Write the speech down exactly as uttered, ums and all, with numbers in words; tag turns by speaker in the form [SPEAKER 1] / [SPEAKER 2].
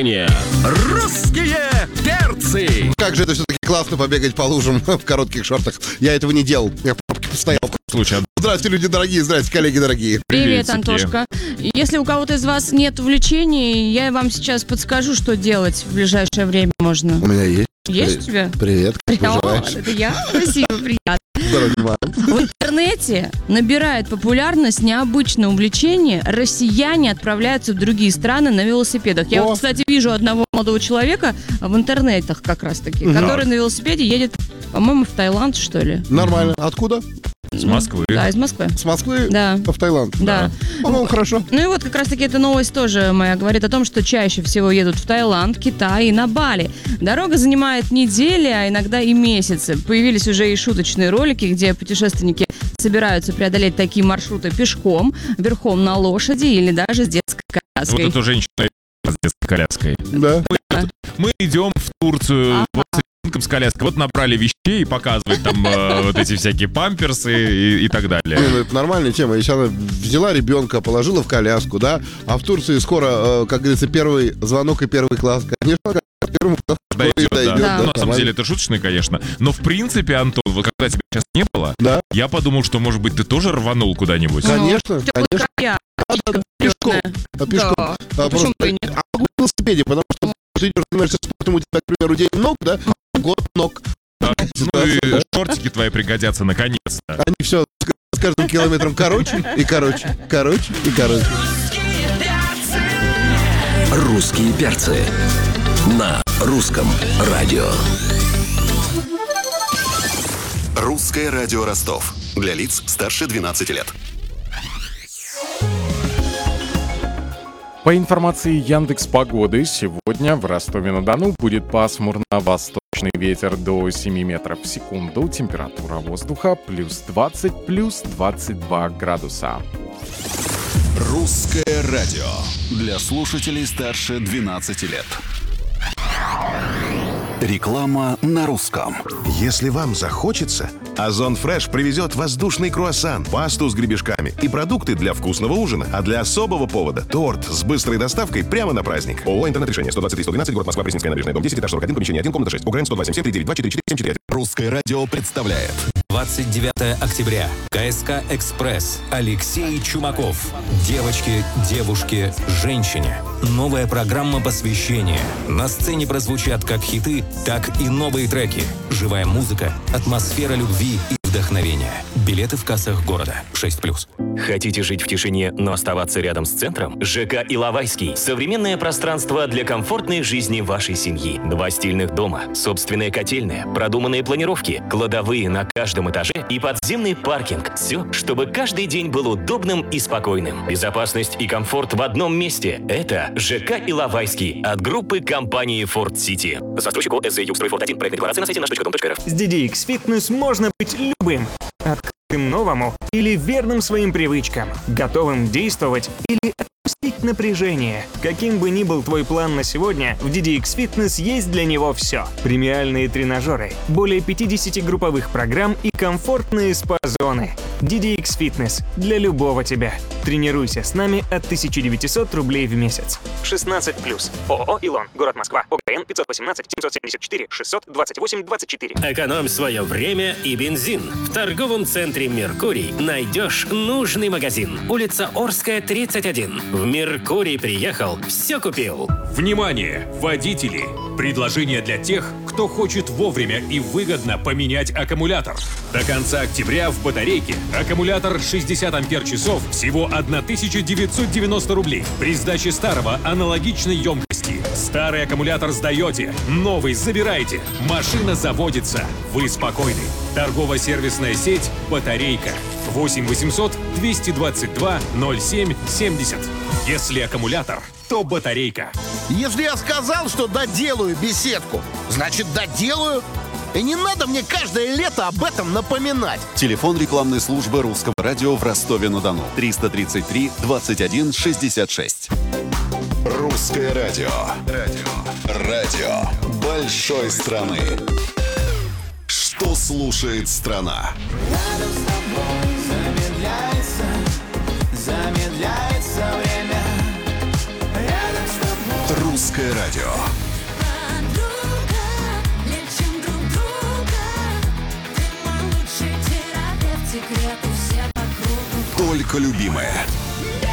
[SPEAKER 1] увлечения. Русские перцы.
[SPEAKER 2] Как же это все-таки классно побегать по лужам в коротких шортах. Я этого не делал. Я постоял.
[SPEAKER 1] Слушай,
[SPEAKER 2] Здравствуйте, люди дорогие, здравствуйте, коллеги дорогие.
[SPEAKER 3] Привет,
[SPEAKER 1] Приветики.
[SPEAKER 3] Антошка. Если у кого-то из вас нет увлечений, я вам сейчас подскажу, что делать в ближайшее время можно.
[SPEAKER 2] У меня есть.
[SPEAKER 3] Есть у тебя?
[SPEAKER 2] Привет, как
[SPEAKER 3] О,
[SPEAKER 2] поживаешь?
[SPEAKER 3] это я? Спасибо, приятно.
[SPEAKER 2] Здорово, Дима.
[SPEAKER 3] В интернете набирает популярность необычное увлечение. Россияне отправляются в другие страны на велосипедах. Я
[SPEAKER 2] О.
[SPEAKER 3] вот, кстати, вижу одного молодого человека в интернетах как раз-таки,
[SPEAKER 2] Мгм.
[SPEAKER 3] который на велосипеде едет, по-моему, в Таиланд, что ли.
[SPEAKER 2] Нормально. Откуда?
[SPEAKER 1] с Москвы.
[SPEAKER 3] Да, из Москвы.
[SPEAKER 2] С Москвы
[SPEAKER 3] Да.
[SPEAKER 2] в Таиланд.
[SPEAKER 3] Да.
[SPEAKER 2] По-моему, хорошо.
[SPEAKER 3] Ну и вот как раз-таки эта новость тоже моя говорит о том, что чаще всего едут в Таиланд, Китай и на Бали. Дорога занимает недели, а иногда и месяцы. Появились уже и шуточные ролики, где путешественники собираются преодолеть такие маршруты пешком, верхом на лошади или даже с детской
[SPEAKER 1] Вот
[SPEAKER 3] коляской.
[SPEAKER 1] эту женщину с детской коляской.
[SPEAKER 2] Да.
[SPEAKER 1] Мы идем в Турцию,
[SPEAKER 3] Ага.
[SPEAKER 1] вот с ребенком с коляской. Вот набрали вещей и показывают там э, вот эти всякие памперсы и, и так
[SPEAKER 2] Не,
[SPEAKER 1] далее.
[SPEAKER 2] ну, это нормальная тема. Если она взяла ребенка, положила в коляску, да, а в Турции скоро, э, как говорится, первый звонок и первый класс. Конечно, к первому классу
[SPEAKER 1] Дойдет,
[SPEAKER 2] и
[SPEAKER 1] да.
[SPEAKER 2] дойдет,
[SPEAKER 3] Да.
[SPEAKER 1] Ну, на самом
[SPEAKER 2] нормально.
[SPEAKER 1] деле это шуточное, конечно. Но в принципе, Антон, вот когда тебя сейчас не было,
[SPEAKER 2] Да,
[SPEAKER 1] я подумал, что, может быть, ты тоже рванул куда-нибудь.
[SPEAKER 3] Ну,
[SPEAKER 2] конечно,
[SPEAKER 3] Теплые
[SPEAKER 2] конечно.
[SPEAKER 3] края.
[SPEAKER 2] Да, да, да, пешком. А пешком.
[SPEAKER 3] Да.
[SPEAKER 2] А,
[SPEAKER 3] Почему
[SPEAKER 2] просто-
[SPEAKER 3] бы и нет?
[SPEAKER 2] а могу на велосипеде, потому что ты идешь, занимаешься спортом, у тебя, к примеру, день ног, да, год ног.
[SPEAKER 1] Да. Ну
[SPEAKER 2] Да,
[SPEAKER 1] и
[SPEAKER 2] да.
[SPEAKER 1] шортики твои пригодятся наконец-то.
[SPEAKER 2] Они все с каждым километром короче и короче, короче и короче.
[SPEAKER 4] «Русские перцы» на русском радио.
[SPEAKER 5] Русское радио Ростов. Для лиц старше двенадцати лет.
[SPEAKER 6] По информации Яндекс.Погоды, сегодня в Ростове-на-Дону будет пасмурно, восточный ветер до семи метров в секунду, температура воздуха плюс двадцать, плюс двадцать два градуса.
[SPEAKER 5] Русское радио. Для слушателей старше двенадцати лет. Реклама на русском.
[SPEAKER 7] Если вам захочется, Озон Фреш привезет воздушный круассан, пасту с гребешками и продукты для вкусного ужина. А для особого повода – торт с быстрой доставкой прямо на праздник. ООО «Интернет-решение», сто двадцать три сто двенадцать, город Москва, Пресненская набережная, дом десять, этаж сорок один, помещение один, комната шесть. УГРН сто два семь семь три девять два четыре четыре семь четыре.
[SPEAKER 5] Русское радио представляет.
[SPEAKER 8] двадцать девятое октября. КСК «Экспресс». Алексей Чумаков. Девочки, девушки, женщине. Новая программа посвящения. На сцене прозвучат как хиты, так и новые треки. Живая музыка, атмосфера любви и вдохновения. Билеты в кассах города. шесть плюс.
[SPEAKER 9] Хотите жить в тишине, но оставаться рядом с центром? ЖК Иловайский. Современное пространство для комфортной жизни вашей семьи. Два стильных дома, собственная котельная, продуманные планировки, кладовые на каждом этаже и подземный паркинг. Все, чтобы каждый день был удобным и спокойным. Безопасность и комфорт в одном месте. Это ЖК Иловайский от группы компании Ford City. Застройщику эс зэ Югстройфорд один. Проектная декларация на сайте наш точка дом точка эр эф.
[SPEAKER 10] С ди ди экс Fitness можно быть любым. Открытым новому или верным своим привычкам. Готовым действовать или отпустить напряжение. Каким бы ни был твой план на сегодня, в ди ди экс Fitness есть для него все. Премиальные тренажеры, более пятьдесят групповых программ и комфортные спа-зоны. ди ди экс Fitness для любого тебя. Тренируйся с нами от тысяча девятьсот рублей в месяц. шестнадцать плюс. ООО «Илон», город Москва. ОГРН пятьсот восемнадцать семьсот семьдесят четыре шестьсот двадцать восемь двадцать четыре.
[SPEAKER 11] Экономь свое время и бензин. В торговом центре «Меркурий» найдешь нужный магазин. Улица Орская, тридцать один. В «Меркурий» приехал, все купил.
[SPEAKER 12] Внимание, водители! Предложение для тех, кто хочет вовремя и выгодно поменять аккумулятор. До конца октября в батарейке аккумулятор шестьдесят ампер-часов всего тысяча девятьсот девяносто рублей. При сдаче старого аналогичной емкости. Старый аккумулятор сдаете, новый забираете. Машина заводится. Вы спокойны. Торгово-сервисная сеть «Батарейка». восемь восемьсот двести двадцать два ноль семь семьдесят. Если аккумулятор, то батарейка.
[SPEAKER 13] Если я сказал, что доделаю беседку, значит доделаю. И не надо мне каждое лето об этом напоминать.
[SPEAKER 5] Телефон рекламной службы Русского радио в Ростове-на-Дону. триста тридцать три двадцать один шестьдесят шесть. Русское радио. Радио. Радио большой страны. Что слушает страна?
[SPEAKER 14] Рядом с тобой замедляется, замедляется время. Рядом с тобой.
[SPEAKER 5] Русское радио. Только любимое.